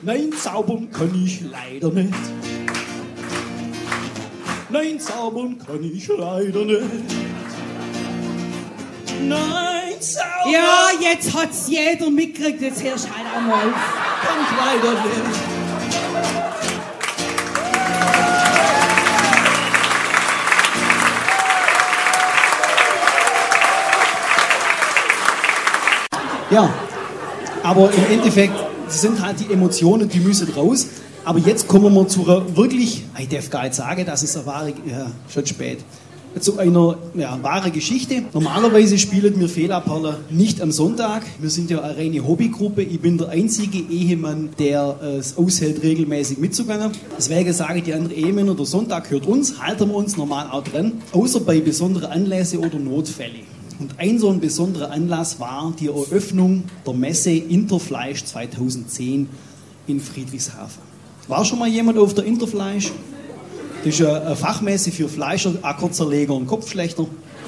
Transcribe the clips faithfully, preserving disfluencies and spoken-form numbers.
Nein, zaubern kann ich leider nicht. Nein, zaubern kann ich leider nicht. Nein, zaubern... Ja, jetzt hat's jeder mitgekriegt, jetzt hörst du halt auch mal auf. Kann ich leider nicht. Ja, aber im Endeffekt sind halt die Emotionen, die müssen raus. Aber jetzt kommen wir zu einer wirklich, ich darf gar nicht sagen, dass es eine wahre, ja, schon spät, zu einer ja, wahre Geschichte. Normalerweise spielen wir Fehlerperler nicht am Sonntag. Wir sind ja eine reine Hobbygruppe. Ich bin der einzige Ehemann, der es aushält, regelmäßig mitzugehen. Deswegen sage ich die anderen Ehemänner, der Sonntag gehört uns, halten wir uns normal auch dran, außer bei besonderen Anlässen oder Notfällen. Und ein so ein besonderer Anlass war die Eröffnung der Messe Interfleisch zweitausendzehn in Friedrichshafen. War schon mal jemand auf der Interfleisch? Das ist eine Fachmesse für Fleischer, Ackerzerleger und Kopfschlechter.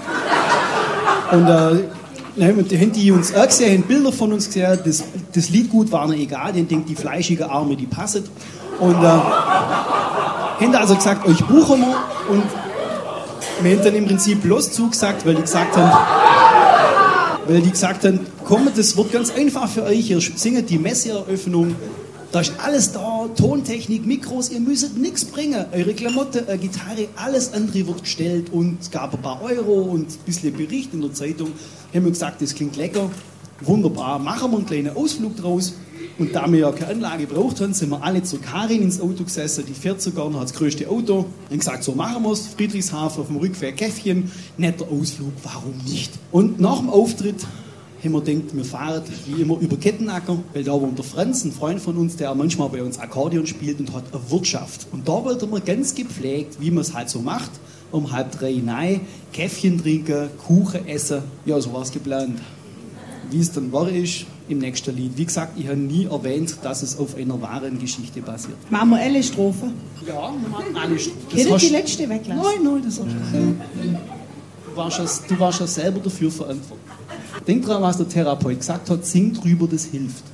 Und äh, die haben die uns auch gesehen, haben Bilder von uns gesehen. Das, das Liedgut war ihnen egal, den denkt die fleischige Arme, die passen. Und äh, haben also gesagt, euch buchen wir. Und wir haben dann im Prinzip bloß zugesagt, weil die gesagt haben, weil die gesagt haben, komm, das wird ganz einfach für euch, ihr singt die Messeeröffnung. Da ist alles da, Tontechnik, Mikros, ihr müsst nichts bringen. Eure Klamotte, äh, Gitarre, alles andere wird gestellt und es gab ein paar Euro und ein bisschen Bericht in der Zeitung. Haben wir gesagt, das klingt lecker, wunderbar, machen wir einen kleinen Ausflug draus. Und da wir ja keine Anlage gebraucht haben, sind wir alle zur Karin ins Auto gesessen, die fährt sogar noch, hat das größte Auto. Und gesagt, so machen wir es, Friedrichshafen auf dem Rückweg Käffchen, netter Ausflug, warum nicht? Und nach dem Auftritt haben wir gedacht, wir fahren wie immer über Kettenacker, weil da wohnt der Franz, ein Freund von uns, der manchmal bei uns Akkordeon spielt und hat eine Wirtschaft. Und da wollten wir ganz gepflegt, wie man es halt so macht, um halb drei hinein, Käffchen trinken, Kuchen essen, ja, so war es geplant. Wie es dann war, ist im nächsten Lied. Wie gesagt, ich habe nie erwähnt, dass es auf einer wahren Geschichte basiert. Machen wir alle Strophen? Ja, wir machen alle Strophen. Können die letzte weglassen? Nein, nein, das hast du. Du warst ja, du warst ja selber dafür verantwortlich. Denk dran, was der Therapeut gesagt hat, sing drüber, das hilft.